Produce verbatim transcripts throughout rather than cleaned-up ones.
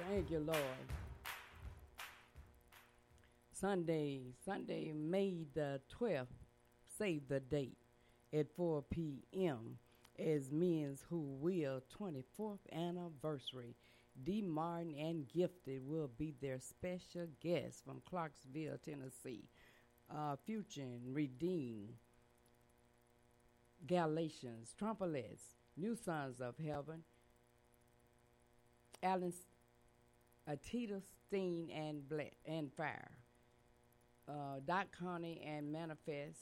Thank you, Lord. Sunday, Sunday, May the twelfth, save the date at four p.m. is Men's Who Will twenty-fourth anniversary. D. Martin and Gifted will be their special guests from Clarksville, Tennessee. Uh, Future, Redeem, Galatians, Trumpets, New Sons of Heaven, Alan, Atita Steen and Black and Fire, uh, Doc Connie and Manifest,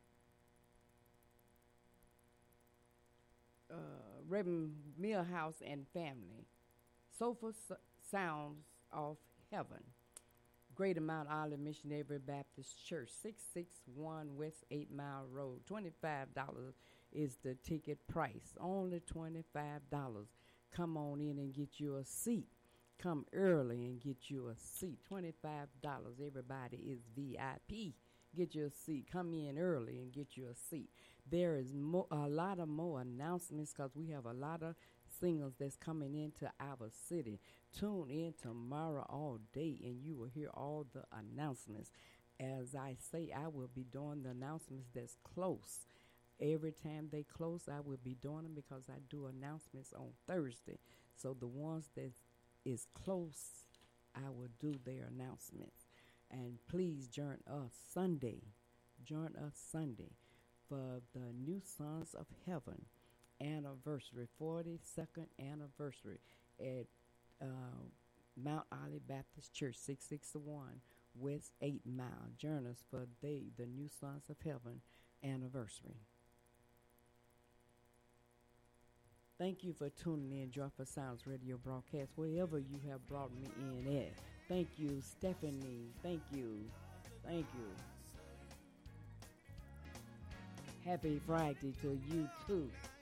uh, Reverend Millhouse and Family, Sofa S- Sounds of Heaven, Greater Mount Olive Missionary Baptist Church, six sixty-one West eight Mile Road. twenty-five dollars is the ticket price, only twenty-five dollars. Come on in and get you a seat. Come early and get you a seat. twenty-five dollars. Everybody is V I P. Get you a seat. Come in early and get you a seat. There is mo- a lot of more announcements because we have a lot of singers that's coming into our city. Tune in tomorrow all day and you will hear all the announcements. As I say, I will be doing the announcements that's close. Every time they close, I will be doing them because I do announcements on Thursday. So the ones that is close, I will do their announcements. And please join us Sunday. Join us Sunday for the New Sons of Heaven anniversary, forty-second anniversary at uh, Mount Olive Baptist Church, six sixty-one West eight Mile. Join us for the, the New Sons of Heaven anniversary. Thank you for tuning in, Joyful Sounds Radio broadcast, wherever you have brought me in at. Thank you, Stephanie. Thank you. Thank you. Happy Friday to you, too.